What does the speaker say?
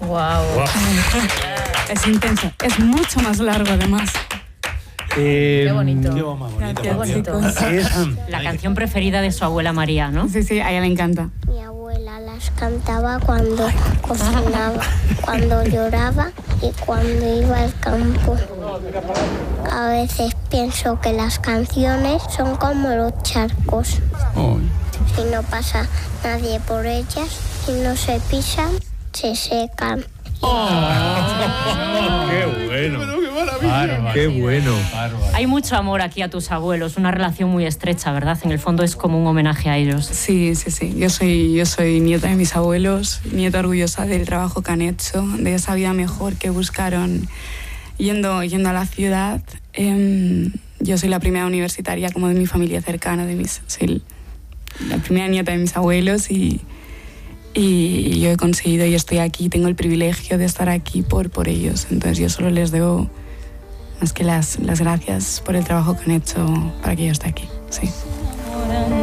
Wow. Es intenso, es mucho más largo además. Qué bonito. Qué bonito. Es La canción preferida de su abuela María, ¿no? Sí, sí, a ella le encanta. Mi abuela las cantaba cuando cocinaba, cuando lloraba y cuando iba al campo. A veces pienso que las canciones son como los charcos. Si no pasa nadie por ellas, si no se pisan, se secan. ¡Qué bueno! ¡Qué bueno! Hay mucho amor aquí a tus abuelos, una relación muy estrecha, ¿verdad? En el fondo es como un homenaje a ellos. Sí, sí, sí. Yo soy nieta de mis abuelos, nieta orgullosa del trabajo que han hecho, de esa vida mejor que buscaron yendo a la ciudad. Yo soy la primera universitaria como de mi familia cercana, soy la primera nieta de mis abuelos y yo he conseguido y estoy aquí, tengo el privilegio de estar aquí por ellos. Entonces yo solo les debo más que las gracias por el trabajo que han hecho para que yo esté aquí. Sí.